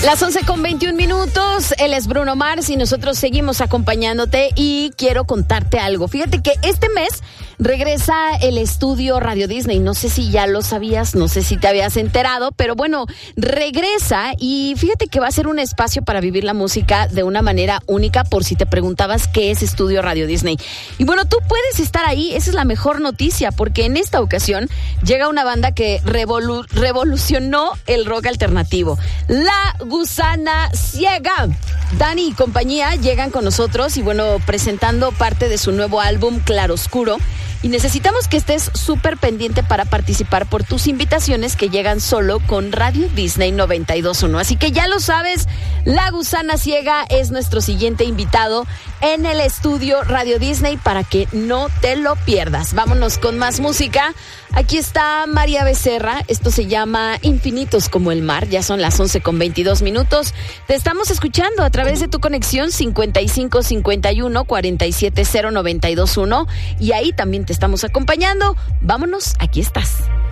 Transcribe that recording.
Las 11:21, él es Bruno Mars y nosotros seguimos acompañándote y quiero contarte algo. Fíjate que este mes regresa el estudio Radio Disney. No sé si ya lo sabías, no sé si te habías enterado, pero bueno, regresa y fíjate que va a ser un espacio para vivir la música de una manera única, por si te preguntabas qué es Estudio Radio Disney. Y bueno, tú puedes estar ahí, esa es la mejor noticia, porque en esta ocasión llega una banda que revolucionó el rock alternativo. La Gusana Ciega. Dani y compañía llegan con nosotros y bueno, presentando parte de su nuevo álbum Claroscuro. Y necesitamos que estés súper pendiente para participar por tus invitaciones que llegan solo con Radio Disney 92.1. Así que ya lo sabes, La Gusana Ciega es nuestro siguiente invitado en el estudio Radio Disney para que no te lo pierdas. Vámonos con más música. Aquí está María Becerra, esto se llama Infinitos como el mar, ya son las 11:22. Te estamos escuchando a través de tu conexión 5551-470-921 y ahí también te estamos acompañando. Vámonos, aquí estás.